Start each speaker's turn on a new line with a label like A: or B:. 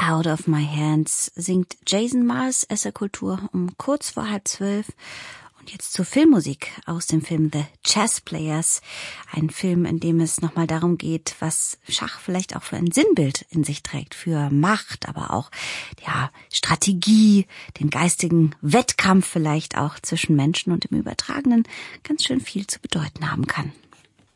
A: Out of My Hands singt Jason Mars SR-Kultur um kurz vor 11:30. Und jetzt zur Filmmusik aus dem Film The Chess Players. Ein Film, in dem es nochmal darum geht, was Schach vielleicht auch für ein Sinnbild in sich trägt. Für Macht, aber auch Strategie, den geistigen Wettkampf vielleicht auch zwischen Menschen und im Übertragenen ganz schön viel zu bedeuten haben kann.